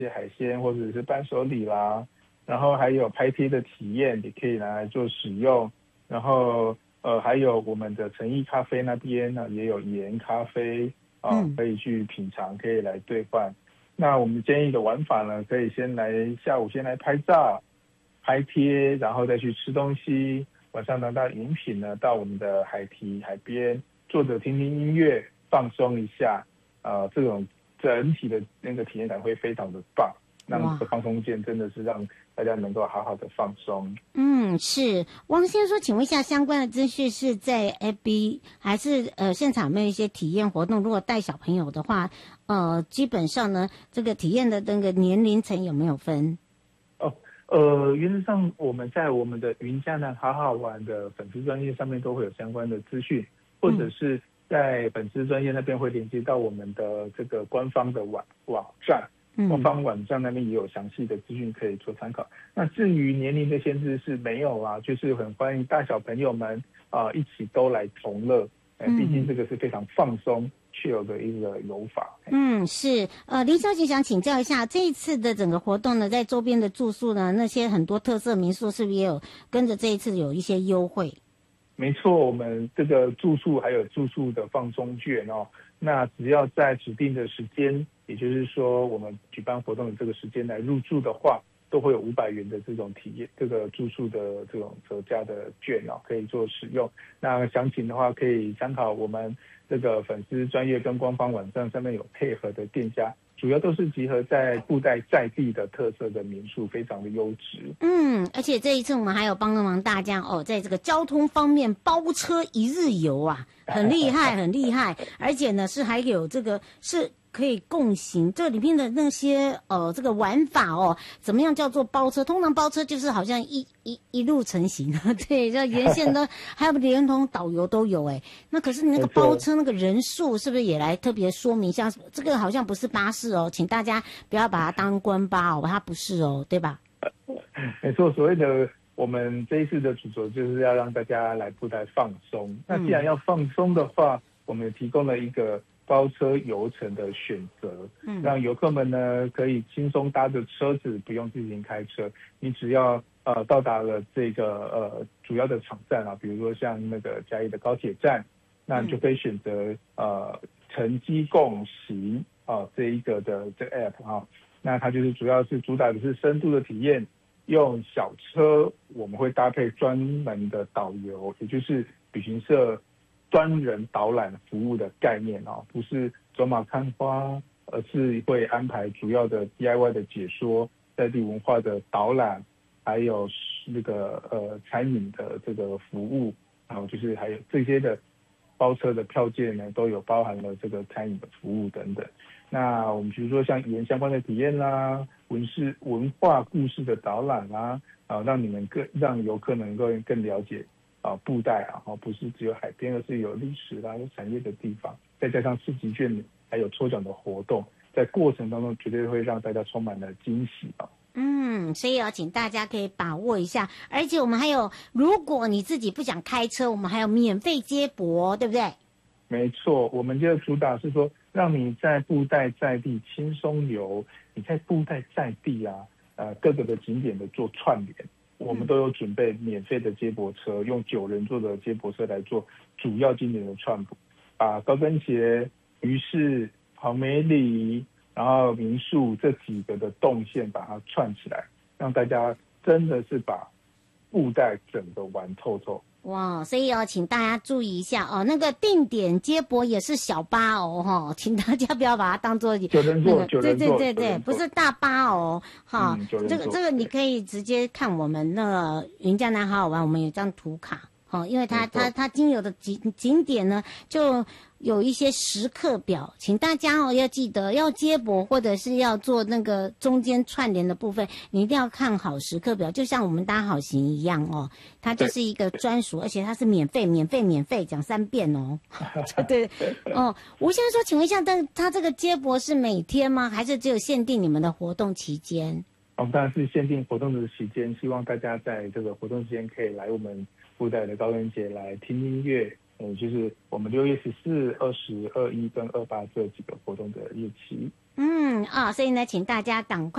些海鲜或者是伴手礼啦，然后还有拍贴的体验也可以拿来做使用，然后还有我们的诚意咖啡那边呢也有盐咖啡可以去品尝，可以来兑换。那我们建议的玩法呢，可以下午先来拍照、拍贴，然后再去吃东西。晚上拿到饮品呢，到我们的海边坐着听听音乐，放松一下。这种整体的那个体验感会非常的棒。那这个放松键真的是让大家能够好好的放松。 是汪先生说，请问一下，相关的资讯是在 FB 还是现场有没有一些体验活动？如果带小朋友的话，基本上呢，这个体验的那个年龄层有没有分？ 原则上我们在我们的云嘉南好好玩的粉丝专页上面都会有相关的资讯，或者是在粉丝专页那边会连接到我们的这个官方的网站。官方网站那边也有详细的资讯可以做参考。那至于年龄的限制是没有啊，就是很欢迎大小朋友们一起都来同乐。毕竟这个是非常放松chill的一个游法。 是林小姐想请教一下，这一次的整个活动呢，在周边的住宿呢，那些很多特色民宿是不是也有跟着这一次有一些优惠？ 没错，我们这个住宿还有住宿的放松券那只要在指定的时间，也就是说我们举办活动的这个时间来入住的话，都会有500元的这种体验，这个住宿的这种折价的券可以做使用。那详情的话，可以参考我们这个粉丝专页跟官方网站上面有配合的店家，主要都是集合在布袋在地的特色的民宿，非常的优质。 而且这一次我们还有帮忙大家在这个交通方面包车1日游啊，很厉害，很厉害。而且呢还有这个是可以共行，这里面的那些这个玩法怎么样叫做包车？通常包车就是好像一路成行，对，这沿线的还有连同导游都有那可是你那个包车那个人数是不是也来特别说明一下？这个好像不是巴士请大家不要把它当观巴它不是对吧？ 没错，所谓的我们这一次的主轴就是要让大家来布袋放松。那既然要放松的话，我们提供了一个包车游程的选择，让游客们呢可以轻松搭着车子，不用自行开车。你只要到达了这个主要的场站比如说像那个嘉义的高铁站，那你就可以选择乘机共行这一个的这个 app 那它就是主要是主打的是深度的体验，用小车我们会搭配专门的导游，也就是旅行社专人导览服务的概念不是走马看花，而是会安排主要的 DIY 的解说、在地文化的导览，还有那个餐饮的这个服务，然后就是还有这些的包车的票件呢，都有包含了这个餐饮的服务等等。那我们比如说像语言相关的体验啦，文化故事的导览啦，让游客能够更了解布袋不是只有海边，而是有历史啦、有产业的地方，再加上市集券还有抽奖的活动，在过程当中绝对会让大家充满了惊喜所以请大家可以把握一下，而且我们还有，如果你自己不想开车，我们还有免费接驳，对不对？ 没错，我们的主打是说，让你在布袋在地轻松游，你在布袋在地各个的景点的做串联，我们都有准备免费的接驳车，用9人座的接驳车来做主要景点的串补，把高跟鞋、鱼市、黄梅里，然后民宿这几个的动线把它串起来，让大家真的是把布袋整个玩透透。 哇，所以请大家注意一下那个定点接驳也是小巴请大家不要把它当做 9人座对，不是大巴这个你可以直接看我们那个云嘉南好好玩，我们有张图卡因为它经有的景点呢就有一些时刻表，请大家要记得要接驳或者是要做那个中间串联的部分，你一定要看好时刻表，就像我们搭好行一样它就是一个专属，而且它是免费讲3遍对吴先生说，请问一下，但它这个接驳是每天吗？还是只有限定你们的活动期间？ 我们当然是限定活动的期间，希望大家在这个活动期间可以来我们布袋的高跟节来听音乐，就是我们6月14、20、21跟28这几个活动的日期。 所以呢，请大家赶快